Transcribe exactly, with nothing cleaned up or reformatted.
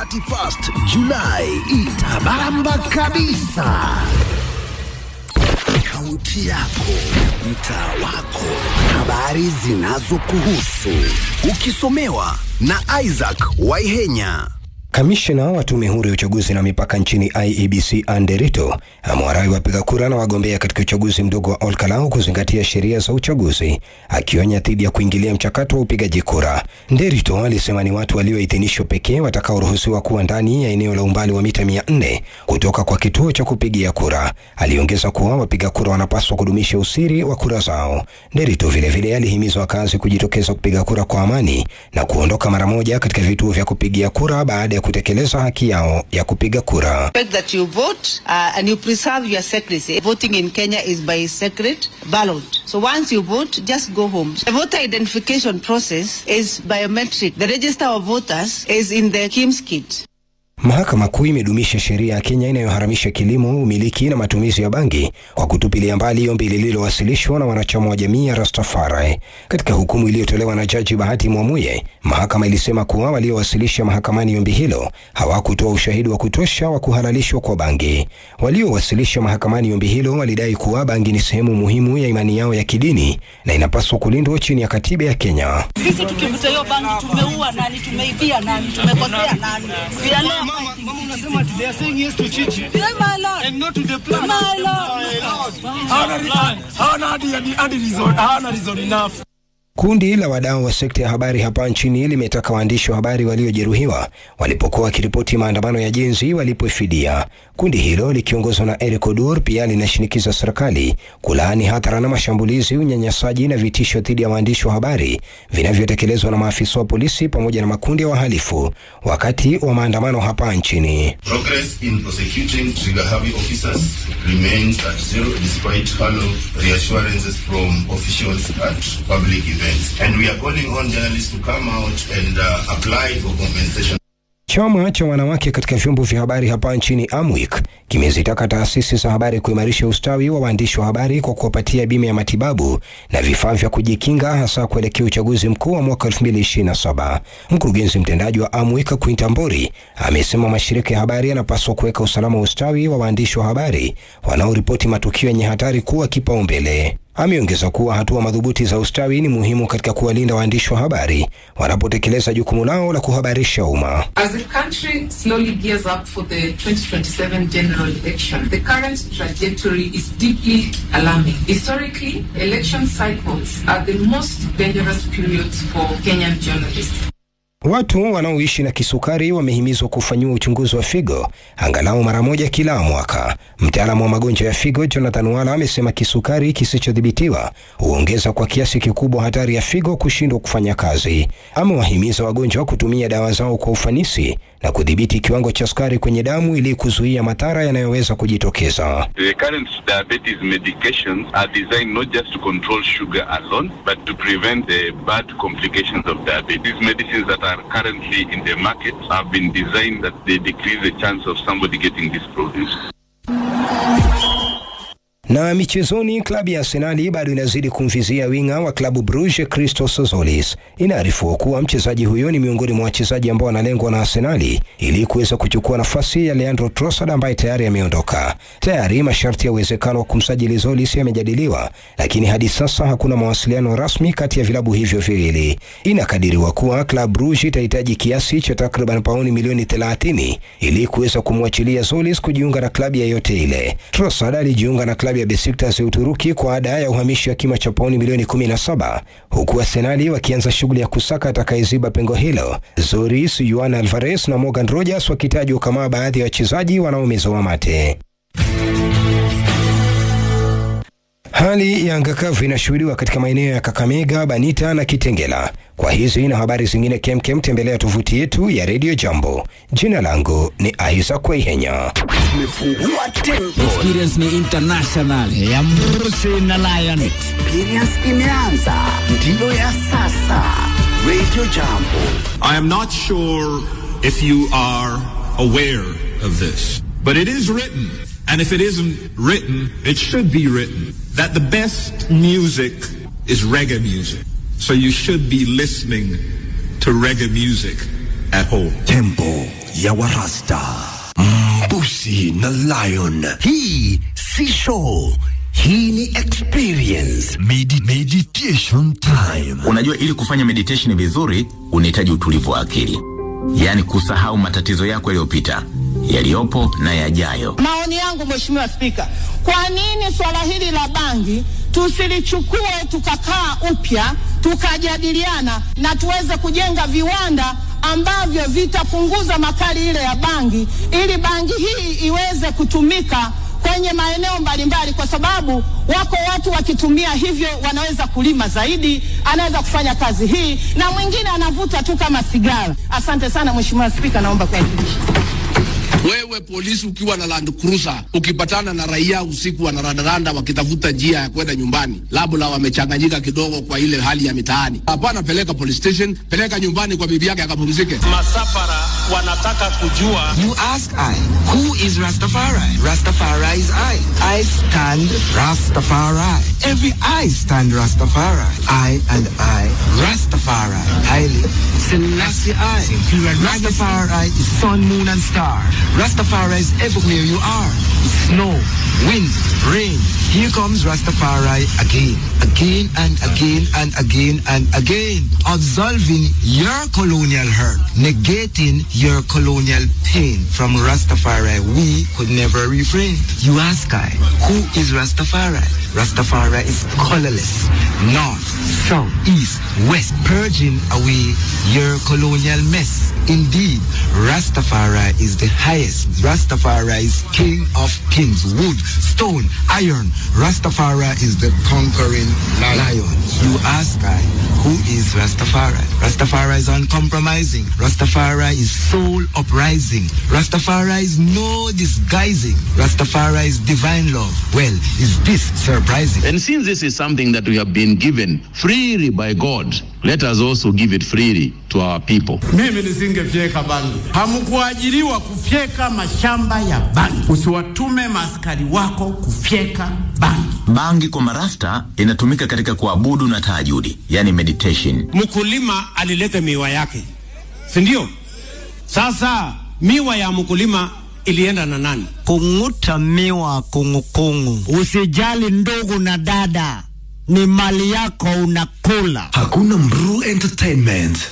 thirty-first Julai itabamba kabisa. Kaunti yako, mtaa wako, habari zinazokuhusu, ukisomewa na Isaac Waihenya. Kamishna wa Tume Huru ya Uchaguzi na Mipaka nchini I E B C Anderito amewarai wapiga kura na wagombea katika uchaguzi mdogo wa Olkalau kuzingatia sheria za uchaguzi, akionya dhidi ya kuingilia mchakato wa upigaji kura. Anderito alisema ni watu walioidhinishwa pekee watakaoruhusiwa kuwa ndani ya eneo la umbali wa mita mia nne kutoka kwa kituo cha kupigia kura. Aliongeza kuwa wapiga kura wanapaswa kudumisha usiri wa kura zao. Anderito vile vile alihimiza wakazi kujitokeza kupiga kura kwa amani na kuondoka mara moja katika vituo vya kupigia kura baada ya kutekeleza haki yao ya kupiga kura. That you vote uh, and you preserve your secrecy. Voting in Kenya is by secret ballot. So once you vote, just go home. The voter identification process is biometric. The register of voters is in the KIMS kit. Mahakama Kuu imedumisha sheria ya Kenya inayoharamisha kilimo, umiliki na matumizi ya bangi kwa kutupilia mbali ombi lililowasilishwa na wanachama wa jamii ya Rastafari. Katika hukumu iliyotolewa na Jaji Bahati Mwamuye, mahakama ilisema kuwa waliowasilisha mahakamani ombi hilo hawakutoa ushahidi wa kutosha wa kuhalalishwa kwa bangi. Waliowasilisha mahakamani ombi hilo walidai kuwa bangi ni sehemu muhimu ya imani yao ya kidini na inapaswa kulindwa chini ya katiba ya Kenya. Sisi tukivuta hiyo bangi tumeua nani, tumeibia nani, tumekosea nani? Mama, mama unasema they are saying yes to Chichi. Yeah, my lord. And not to the plan. My lord. Hana reason, hana reason enough. Kundi la wadau wa sekta ya habari hapa nchini limetaka waandishi wa habari waliojeruhiwa walipokuwa wakiripoti maandamano ya jenzi walipofidia. Kundi hilo likiongozwa na Eric Odur pia linashinikiza serikali kulaani hadhara na mashambulizi, unyanyasaji na vitisho dhidi ya waandishi wa habari vinavyotekelezwa na maafisa wa polisi pamoja na makundi ya wahalifu wakati wa maandamano hapa nchini. Progress in prosecuting trigger-happy officers remains at zero despite hollow reassurances from officials at public events. And we are calling on journalists to come out and uh, apply for compensation. Chama cha wanawake katika vyombo vya habari hapa nchini Amwik kimezitaka taasisi za habari kuimarisha ustawi wa waandishi wa habari kwa kuwapatia bima ya matibabu na vifaa vya kujikinga hasa kuelekea uchaguzi mkuu wa mwaka elfu mbili ishirini na saba. Mkurugenzi mtendaji wa Amwik Quinta Mbori amesema mashirika ya habari yanapaswa kuweka usalama wa ustawi wa waandishi wa habari wanaoripoti matukio yenye hatari kuwa kipaumbele. Ameongeza kuwa hatua madhubuti za ustawi ni muhimu katika kuwalinda waandishi wa habari wanapotekeleza jukumu lao la kuhabarisha umma. As the country slowly gears up for the twenty twenty-seven general election, the current trajectory is deeply alarming. Historically, election cycles are the most dangerous periods for Kenyan journalists. Watu wanaoishi na kisukari wamehimizwa kufanyiwa uchunguzi wa figo angalau mara moja kila mwaka. Mtaalamu wa magonjwa ya figo Jonathan Wala amesema kisukari kisichodhibitiwa huongeza kwa kiasi kikubwa hatari ya figo kushindwa kufanya kazi. Amewahimiza wagonjwa kutumia dawa zao kwa ufanisi na kudhibiti kiwango cha sukari kwenye damu ili kuzuia madhara yanayoweza kujitokeza. The current diabetes medications are designed not just to control sugar alone, but to prevent the bad complications of diabetes. These medicines that are currently in the market have been designed that they decrease the chance of somebody getting this problem. Na michezoni, klabu ya Arsenal bado inazidi kumvizia winga wa klabu Bruges Christos Zolis. Inaarifu kuwa mchezaji huyo ni miongoni mwa wachezaji ambao wanalengwa na Arsenal ili kuweza kuchukua nafasi ya Leandro Trossard ambaye tayari ameondoka. Tayari masharti ya uwezekano wa kumsajili Zolis yamejadiliwa, lakini hadi sasa hakuna mawasiliano rasmi kati ya vilabu hivyo viwili. Inakadiriwa kuwa klabu Bruges itahitaji kiasi cha takriban pauni milioni thelathini ili kuweza kumwachilia Zolis kujiunga na klabu yoyote ile. Trossard alijiunga na klabu ya Besiktas ya Uturuki kwa ada ya uhamishi wa kima cha pauni milioni kumi na saba, huku Arsenal wakianza shughuli ya kusaka atakayeziba pengo hilo. Zoris, Juan Alvarez na Morgan Rogers wakitajwa kama baadhi ya wachezaji wanaomezoa mate. Hali ya anga kavu inashuhudiwa katika maeneo ya Kakamega, Banita na Kitengela. Kwa hizi na habari zingine kemkem tembelea tovuti yetu ya Radio Jambo. Jina langu ni Isaac Waihenya. Experience ni international ya Mrusi na Lion. Experience imeanza, ndio ya sasa. Radio Jambo. I am not sure if you are aware of this, but it is written, and if it isn't written, it should be written, that the best music is reggae music. So you should be listening to reggae music at home. Tempo ya Warasta, Mbusi na Lion. Hii si show, hii ni experience. Medi meditation time. Unajua, ili kufanya meditation vizuri unahitaji utulivu wa akili, yani kusahau matatizo yako yaliyopita, yaliyopo na yajayo. Maoni yangu Mheshimiwa Spika, kwa nini swala hili la bangi tusilichukue tukakaa upya tukajadiliana na tuweze kujenga viwanda ambavyo vitapunguza makali ile ya bangi, ili bangi hii iweze kutumika kwenye maeneo mbalimbali, kwa sababu wako watu wakitumia hivyo wanaweza kulima zaidi, anaweza kufanya kazi hii, na mwingine anavuta tu kama sigara. Asante sana Mheshimiwa Spika, naomba kuwasilisha. Wewe polisi ukiwa na Land Cruiser, ukipatana na raia usiku wanarandaranda wakitafuta njia ya kwenda nyumbani, labda wamechanganyika kidogo kwa ile hali ya mitaani, hapana, peleka police station, peleka nyumbani kwa bibi yake akapumzike. Masafara wanataka kujua. You ask I, who is Rastafari? Rastafari is I. I stand Rastafari. Every I stand Rastafari. I and I, Rastafari. Haile Selassie I. Rastafari is sun, moon and star. Rastafari is everywhere you are. Snow, wind, rain. Here comes Rastafari again, again and again and again and again. Absolving your colonial hurt, negating your colonial pain. From Rastafari, we could never refrain. You ask I, who is Rastafari? Rastafari is colorless, north, south, east, west, purging away your colonial mess. Indeed, Rastafari is the highest. Rastafari is king of kings, wood, stone, iron. Rastafari is the conquering lion. You ask I, who is Rastafari? Rastafari is uncompromising. Rastafari is soul uprising. Rastafari is no disguising. Rastafari is divine love. Well, is this surprising? And since this is something that we have been given freely by God, let us also give it freely to our people. Mimi nisingefyeka bangi. Hamkuajiriwa kufyeka mashamba ya bangi. Usiwatume maaskari wako kufyeka bangi. Bangi kwa marasta inatumika katika kuabudu na tahajudi, yani meditation. Mkulima alileta miwa yake, si ndio? Sasa miwa ya mkulima ilienda na nani? Kunguta miwa kungukungu. Usijali ndugu na dada, ni mali yako unakula. Hakuna Mru Entertainment.